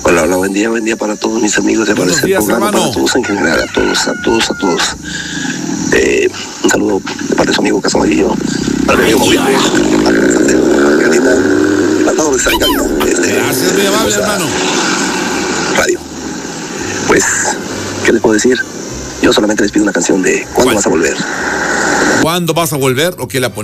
Hola, hola, buen día para todos mis amigos de Buenos Aparecer días, Programa, hermano. para todos en general, a todos. Un saludo de parte de su amigo Casamarillo, para mi amigo Mauricio, Matador de Saricalita, Gracias, muy amable, hermano. Radio. Pues, ¿qué les puedo decir? Yo solamente les pido una canción de ¿Cuándo vas a volver? ¿Cuándo vas a volver? ¿O qué la ponemos?